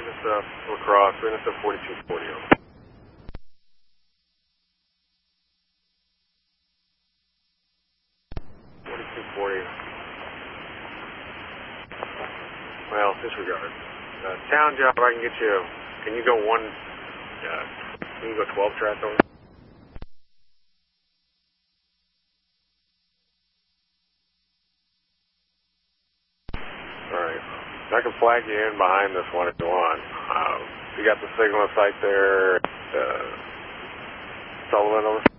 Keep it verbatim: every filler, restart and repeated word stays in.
Venus, uh, lacrosse, Venus, uh, forty-two forty. forty-two forty. Well, disregard. Uh, town job, I can get you, can you go one, uh, can you go twelve track over? Alright. I can flag you in behind this one if you want. Uh, you got the signal site there, uh, Sullivan over?